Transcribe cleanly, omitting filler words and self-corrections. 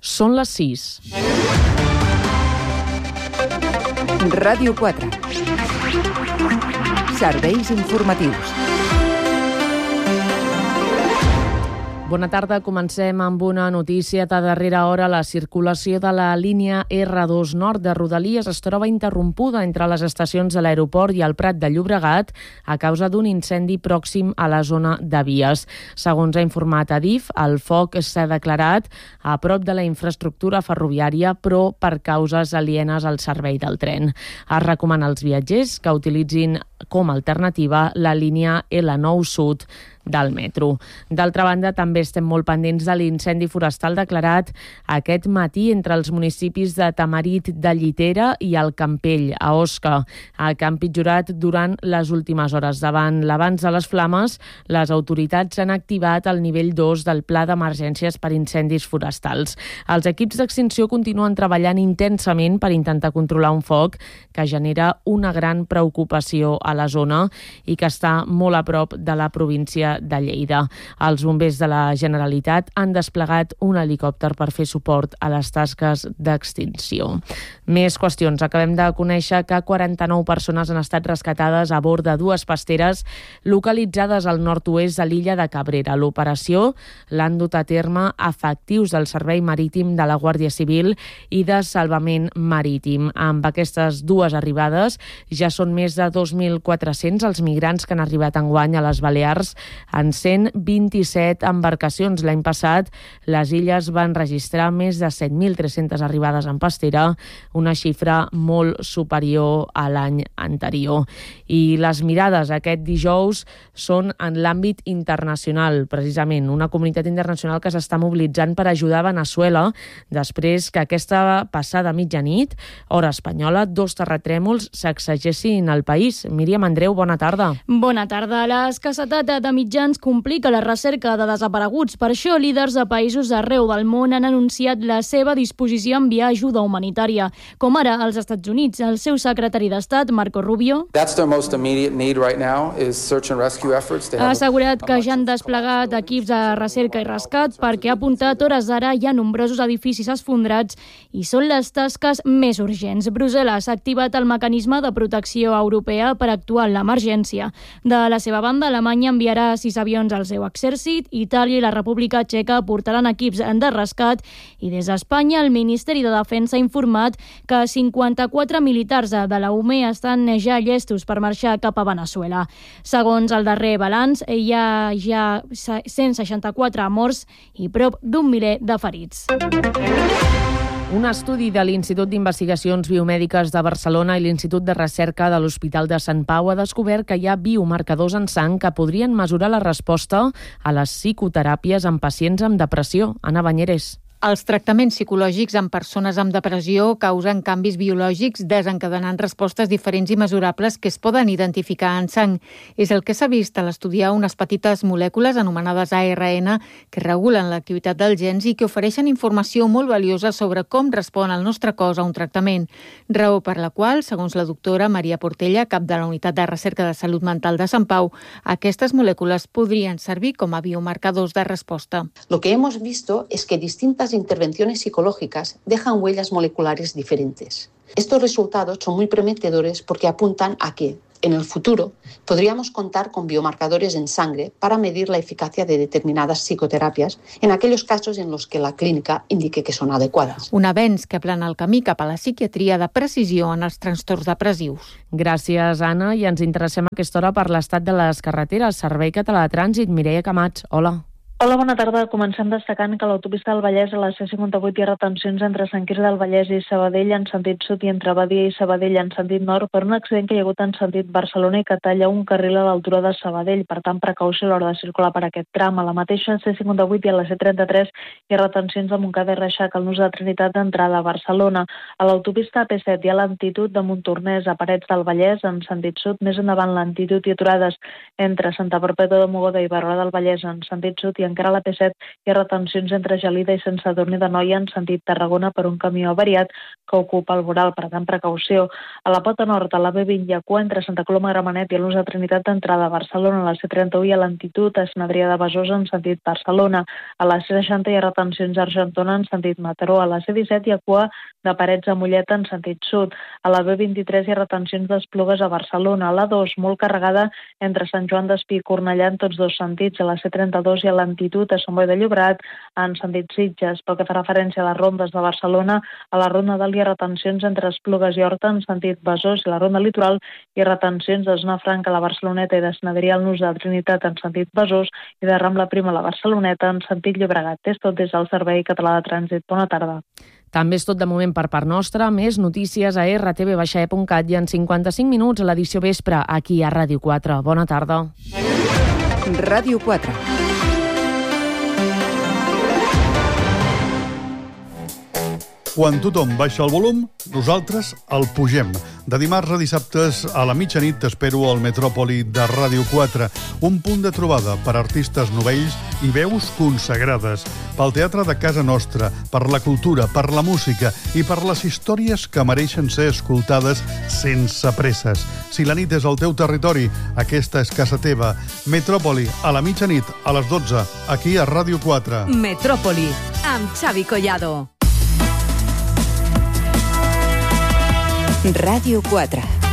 Són les 6. Ràdio 4. Serveis informatius. Bona tarda, comencem amb una notícia de darrera hora. La circulació de la línia R2 Nord de Rodalies es troba interrompuda entre les estacions de l'aeroport i el Prat de Llobregat a causa d'un incendi pròxim a la zona de vies. Segons ha informat Adif, el foc s'ha declarat a prop de la infraestructura ferroviària, però per causes alienes al servei del tren. Es recomana als viatgers que utilitzin com a alternativa la línia L9 Sud del metro. D'altra banda, també estem molt pendents de l'incendi forestal declarat aquest matí entre els municipis de Tamarit de Llitera i el Campell, a Osca, que han empitjorat durant les últimes hores. Davant l'avanç de les flames, les autoritats han activat el nivell 2 del Pla d'Emergències per incendis forestals. Els equips d'extinció continuen treballant intensament per intentar controlar un foc que genera una gran preocupació a la zona i que està molt a prop de la província de Lleida. Els bombers de la Generalitat han desplegat un helicòpter per fer suport a les tasques d'extinció. Més qüestions. Acabem de conèixer que 49 persones han estat rescatades a bord de dues pasteres localitzades al nord-oest de l'illa de Cabrera. L'operació l'han dut a terme efectius del Servei Marítim de la Guàrdia Civil i de Salvament Marítim. Amb aquestes dues arribades ja són més de 2.400 els migrants que han arribat enguany a les Balears en 127 embarcacions. L'any passat, les illes van registrar més de 7.300 arribades en pastera, una xifra molt superior a l'any anterior. I les mirades aquest dijous són en l'àmbit internacional, precisament, una comunitat internacional que s'està mobilitzant per ajudar a Veneçuela després que aquesta passada mitjanit, hora espanyola, 2 terratrèmols sacsegessin el país. Míriam Andreu, bona tarda. Bona tarda. L'escassetat de mitjans complica la recerca de desapareguts. Per això, líders de països arreu del món han anunciat la seva disposició a enviar ajuda humanitària, com ara als Estats Units. El seu secretari d'Estat, Marco Rubio, ha assegurat que ja han desplegat equips de recerca i rescat perquè ha apuntat hores d'ara hi ha nombrosos edificis esfondrats i són les tasques més urgents. Brussel·les ha activat el mecanisme de protecció europea per actuar en l'emergència. De la seva banda, Alemanya enviarà 6 avions al seu exèrcit, Itàlia i la República Txeca portaran equips de rescat i des d'Espanya el Ministeri de Defensa ha informat que 54 militars de la UME estan ja llestos per marxar cap a Veneçuela. Segons el darrer balanç, hi ha ja 164 morts i prop d'un miler de ferits. Un estudi de l'Institut d'Investigacions Biomèdiques de Barcelona i l'Institut de Recerca de l'Hospital de Sant Pau ha descobert que hi ha biomarcadors en sang que podrien mesurar la resposta a les psicoteràpies en pacients amb depressió. Ana Banyeres. Els tractaments psicològics en persones amb depressió causen canvis biològics desencadenant respostes diferents i mesurables que es poden identificar en sang. És el que s'ha vist a l'estudiar unes petites molècules anomenades ARN que regulen l'activitat dels gens i que ofereixen informació molt valiosa sobre com respon el nostre cos a un tractament. Raó per la qual, segons la doctora Maria Portella, cap de la Unitat de Recerca de Salut Mental de Sant Pau, aquestes molècules podrien servir com a biomarcadors de resposta. Lo que hemos visto es que distintas intervenciones psicológicas dejan huellas moleculares diferentes. Estos resultados son muy prometedores porque apuntan a que, en el futuro, podríamos contar con biomarcadores en sangre para medir la eficacia de determinadas psicoterapias en aquellos casos en los que la clínica indique que son adecuadas. Un avenç que aplana el camí cap a la psiquiatria de precisió en els trastorns depressius. Gràcies, Anna. I ens interessem a aquesta hora per l'estat de les carreteres. Servei Català de Trànsit, Mireia Camats. Hola. Hola, bona tarda. Comencem destacant que a l'autopista del Vallès a la C58 hi ha retencions entre Sant Quirze del Vallès i Sabadell en sentit sud i entre Badia i Sabadell en sentit nord per un accident que hi ha hagut en sentit Barcelona i que talla un carril a l'altura de Sabadell. Per tant, precaució a l'hora de circular per aquest tram. A la mateixa C58 i a la C33 hi ha retencions a Montcada i Reixac al nus de Trinitat d'entrada a Barcelona. A l'autopista AP7 hi ha lentitud de Montornès a Parets del Vallès en sentit sud, més endavant lentitud i aturades entre Santa Perpètua de Mogoda i Barberà del Vallès en sentit sud i en encara a la P7 hi ha retencions entre Gelida i Sant Sadurní d'Anoia en sentit Tarragona per un camió avariat que ocupa el voral, per tant, precaució. A la pota nord, a la B20 hi ha cua entre Santa Coloma de Gramenet i l'Us de Trinitat d'entrada a Barcelona, a la C31 hi ha lentitud a Sant Adrià de Besòs en sentit Barcelona, a la C60 hi ha retencions a Argentona en sentit Mataró, a la C17 hi ha cua de Parets a Molleta en sentit sud, a la B23 hi ha retencions d'Esplugues a Barcelona, a la 2 molt carregada entre Sant Joan d'Espí i Cornellà en tots dos sentits, a la C32 hi ha lentitud a Sant Boi de Llobregat en sentit Sitges. Pel que fa referència a les rondes de Barcelona, a la ronda d'Alt hi ha retencions entre Esplugues i Horta en sentit Besòs, i a la ronda litoral hi ha retencions de Zona Franca a la Barceloneta i de Sant Adrià al Nus de Trinitat en sentit Besòs i de Rambla Prima a la Barceloneta en sentit Llobregat. És tot des del Servei Català de Trànsit. Bona tarda. També és tot de moment per part nostra. Més notícies a rtv-e.cat i en 55 minuts a l'edició vespre aquí a Ràdio 4. Bona tarda. Ràdio 4. Quan tothom baixa el volum, nosaltres el pugem. De dimarts a dissabtes a la mitjanit t'espero al Metròpoli de Ràdio 4, un punt de trobada per artistes novells i veus consagrades, pel teatre de casa nostra, per la cultura, per la música i per les històries que mereixen ser escoltades sense presses. Si la nit és al teu territori, aquesta és casa teva. Metròpoli, a la mitjanit, a les 12, aquí a Ràdio 4. Metròpoli, amb Xavi Collado. Ràdio 4.